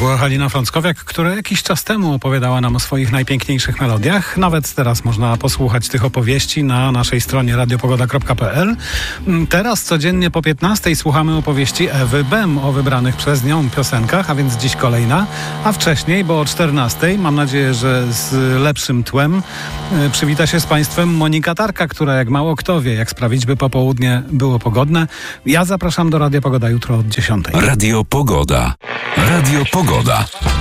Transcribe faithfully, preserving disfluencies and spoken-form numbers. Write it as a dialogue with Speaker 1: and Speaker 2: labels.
Speaker 1: była Halina Frąckowiak, która jakiś czas temu opowiadała nam o swoich najpiękniejszych melodiach. Nawet teraz można posłuchać tych opowieści na naszej stronie radiopogoda kropka pe el. Teraz codziennie po piętnastej słuchamy opowieści Ewy Bem o wybranych przez nią piosenkach, a więc dziś kolejna. A wcześniej, bo o czternastej, mam nadzieję, że z lepszym tłem, przywita się z Państwem Monika Tarka, która jak mało kto wie, jak sprawić, by popołudnie było pogodne. Ja zapraszam do Radia Pogoda jutro od dziesiątej.
Speaker 2: Radio Pogoda. Radio Pogoda.